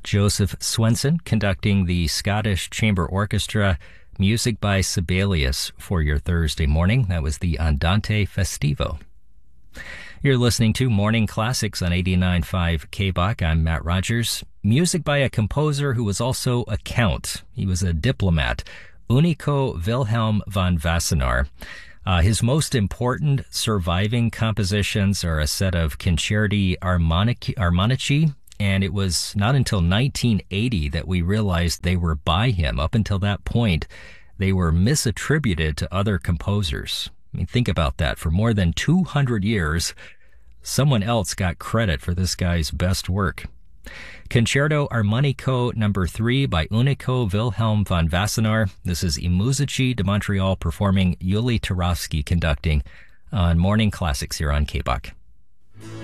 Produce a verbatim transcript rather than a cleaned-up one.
Joseph Swenson conducting the Scottish Chamber Orchestra, music by Sibelius for your Thursday morning. That was the Andante Festivo. You're listening to Morning Classics on eighty-nine point five K B O C. I'm Matt Rogers. Music by a composer who was also a count. He was a diplomat, Unico Wilhelm von Wassenaar. Uh, his most important surviving compositions are a set of Concerti Armonici, Armonici, and it was not until nineteen eighty that we realized they were by him. Up until that point, they were misattributed to other composers. I mean, think about that. For more than two hundred years, someone else got credit for this guy's best work. Concerto Armonico number three by Unico Wilhelm von Wassenaar. This is I Musici de Montreal performing, Yuli Turovsky conducting on Morning Classics here on K B O C.